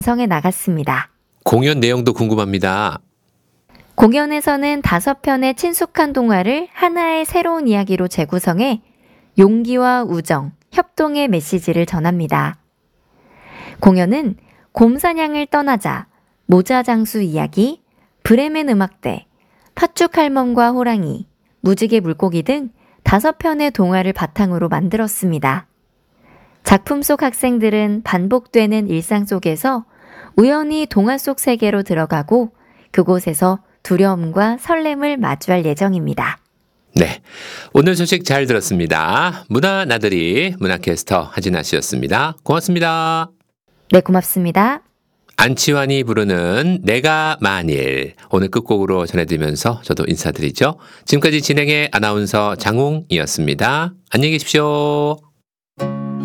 성에 나갔습니다. 공연 내용도 궁금합니다. 공연에서는 5편의 친숙한 동화를 하나의 새로운 이야기로 재구성해 용기와 우정, 협동의 메시지를 전합니다. 공연은 곰사냥을 떠나자, 모자장수 이야기, 브레멘 음악대, 팥죽 할멈과 호랑이, 무지개 물고기 등 5편의 동화를 바탕으로 만들었습니다. 작품 속 학생들은 반복되는 일상 속에서 우연히 동화 속 세계로 들어가고 그곳에서 두려움과 설렘을 마주할 예정입니다. 네, 오늘 소식 잘 들었습니다. 문화 나들이 문화캐스터 하진아 씨였습니다. 고맙습니다. 네, 고맙습니다. 안치환이 부르는 내가 만일 오늘 끝곡으로 전해드리면서 저도 인사드리죠. 지금까지 진행의 아나운서 장웅이었습니다. 안녕히 계십시오.